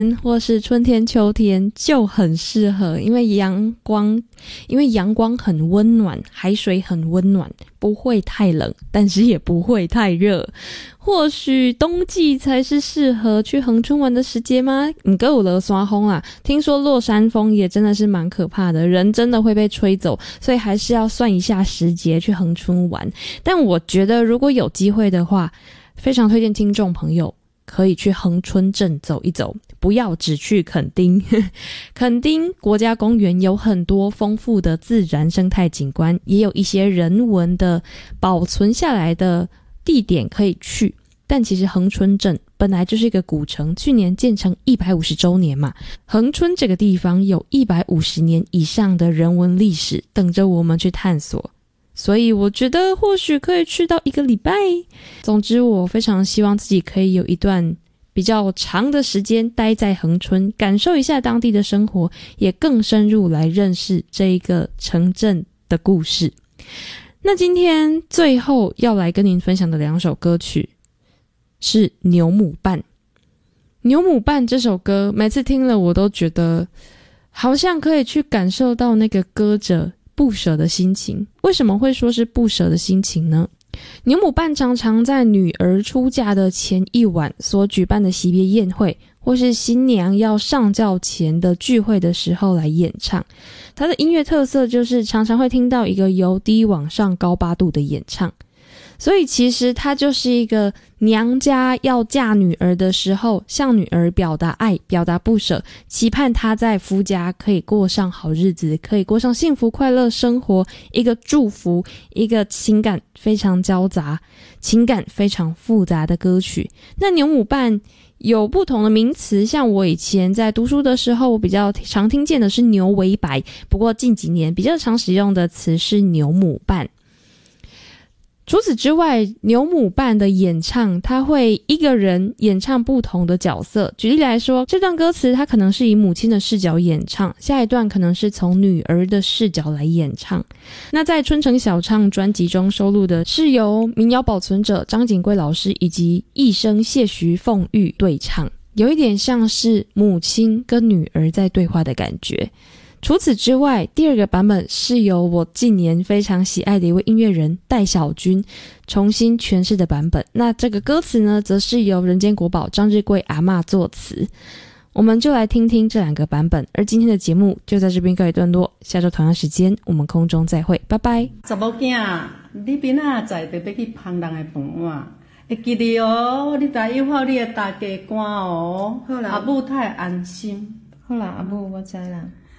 或是春天秋天就很适合，因为阳光很温暖，海水很温暖，不会太冷，但是也不会太热。或许冬季才是适合去恒春玩的时节吗？不过有了刷风啊，听说落山风也真的是蛮可怕的，人真的会被吹走，所以还是要算一下时节去恒春玩。但我觉得如果有机会的话，非常推荐听众朋友可以去恒春镇走一走，不要只去垦丁。垦丁国家公园有很多丰富的自然生态景观，也有一些人文的保存下来的地点可以去。但其实恒春镇本来就是一个古城，去年建成150周年嘛，恒春这个地方有150年以上的人文历史等着我们去探索。所以我觉得或许可以去到1个礼拜。总之我非常希望自己可以有一段比较长的时间待在恒春，感受一下当地的生活，也更深入来认识这一个城镇的故事。那今天最后要来跟您分享的2首歌曲是牛母伴。牛母伴这首歌每次听了我都觉得好像可以去感受到那个歌者不舍的心情。为什么会说是不舍的心情呢？牛母伴常常在女儿出嫁的前一晚所举办的惜别宴会，或是新娘要上轿前的聚会的时候来演唱。它的音乐特色就是常常会听到一个由低往上高八度的演唱，所以其实它就是一个娘家要嫁女儿的时候，向女儿表达爱，表达不舍，期盼她在夫家可以过上好日子，可以过上幸福快乐生活，一个祝福，一个情感非常交杂，情感非常复杂的歌曲。那牛母伴有不同的名词，像我以前在读书的时候，我比较常听见的是牛尾摆，不过近几年比较常使用的词是牛母伴。除此之外，牛母伴的演唱，他会一个人演唱不同的角色。举例来说，这段歌词他可能是以母亲的视角演唱，下一段可能是从女儿的视角来演唱。那在春城小唱专辑中收录的是由民谣保存者张景贵老师以及艺声谢徐凤玉对唱，有一点像是母亲跟女儿在对话的感觉。除此之外，第2个版本是由我近年非常喜爱的一位音乐人戴小军重新诠释的版本。那这个歌词呢，则是由人间国宝张日贵阿嬷作词。我们就来听听这2个版本。而今天的节目就在这边告一段落，下周同样时间我们空中再会，拜拜。 查某囝，你明仔载就要去烹人的饭碗，会记得哦，你得友好你的大家官哦。 好啦， 阿母太安心。 好啦，阿母我知啦。